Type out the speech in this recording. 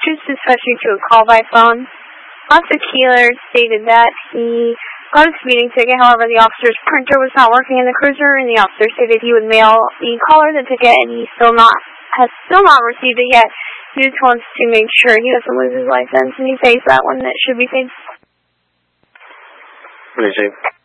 Massachusetts dispatching to a call by phone. Officer Keeler stated that he got a speeding ticket. However, the officer's printer was not working in the cruiser, and the officer stated he would mail the caller the ticket, and he has still not received it yet. He just wants to make sure he doesn't lose his license, and he pays that when it should be paid. What do you say?